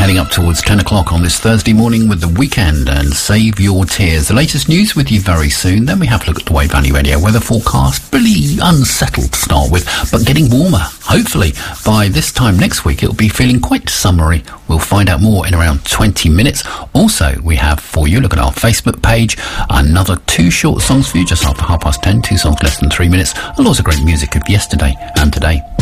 heading up towards 10 o'clock on this Thursday morning with The Weekend and Save Your Tears. The latest news with you very soon. Then we have a look at the Wave Valley Radio weather forecast. Really unsettled to start with, but getting warmer. Hopefully by this time next week it'll be feeling quite summery. We'll find out more in around 20 minutes. Also, we have for you, look at our Facebook page, another 2 short songs for you just after 10:30, 2 songs less than 3 minutes. And lots of great music of yesterday and today.